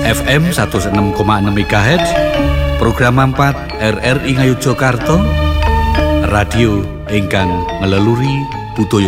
FM 106,6 MHz, program 4 RRI Ngayogyakarta, radio ingkang ngeleluri budaya